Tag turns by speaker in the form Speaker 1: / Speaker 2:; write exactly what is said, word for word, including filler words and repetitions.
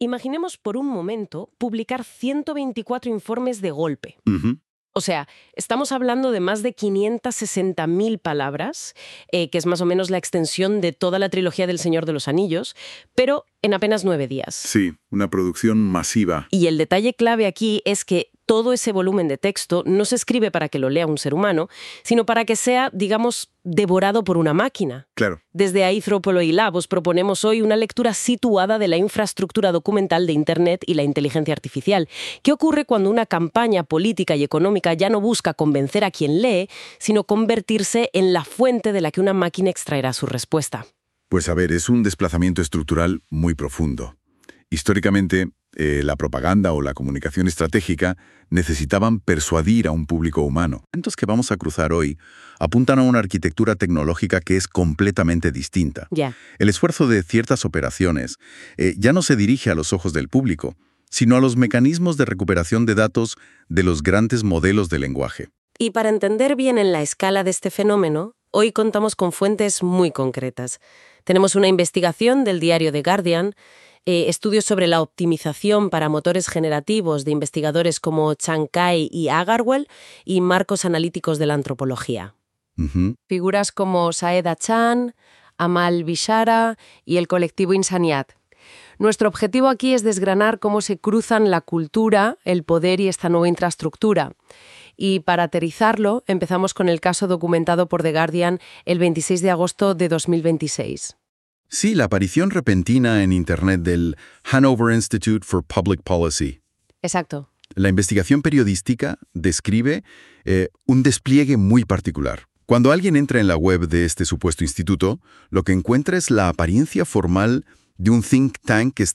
Speaker 1: Imaginemos por un momento publicar ciento veinticuatro informes de golpe.
Speaker 2: Ujú.
Speaker 1: O sea, estamos hablando de más de quinientas sesenta mil palabras, eh, que es más o menos la extensión de toda la trilogía del Señor de los Anillos, pero en apenas nueve días.
Speaker 2: Sí, una producción masiva.
Speaker 1: Y el detalle clave aquí es que todo ese volumen de texto no se escribe para que lo lea un ser humano, sino para que sea, digamos, devorado por una máquina.
Speaker 2: Claro.
Speaker 1: Desde Anthropology Lab os proponemos hoy una lectura situada de la infraestructura documental de Internet y la inteligencia artificial. ¿Qué ocurre cuando una campaña política y económica ya no busca convencer a quien lee, sino convertirse en la fuente de la que una máquina extraerá su respuesta?
Speaker 2: Pues a ver, es un desplazamiento estructural muy profundo. Históricamente, eh, la propaganda o la comunicación estratégica necesitaban persuadir a un público humano. Los que vamos a cruzar hoy apuntan a una arquitectura tecnológica que es completamente distinta.
Speaker 1: Ya.
Speaker 2: El esfuerzo de ciertas operaciones eh, ya no se dirige a los ojos del público, sino a los mecanismos de recuperación de datos de los grandes modelos de lenguaje.
Speaker 1: Y para entender bien en la escala de este fenómeno, hoy contamos con fuentes muy concretas. Tenemos una investigación del diario The Guardian, eh, estudios sobre la optimización para motores generativos de investigadores como Chan Cai y Agarwal y marcos analíticos de la antropología.
Speaker 2: Ujú.
Speaker 1: Figuras como Saeda Chan, Amal Bishara y el colectivo Insaniat. Nuestro objetivo aquí es desgranar cómo se cruzan la cultura, el poder y esta nueva infraestructura. Y para aterrizarlo, empezamos con el caso documentado por The Guardian el veintiséis de agosto de dos mil veintiséis.
Speaker 2: Sí, la aparición repentina en Internet del Hanover Institute for Public Policy.
Speaker 1: Exacto.
Speaker 2: La investigación periodística describe eh, un despliegue muy particular. Cuando alguien entra en la web de este supuesto instituto, lo que encuentra es la apariencia formal de un think tank que está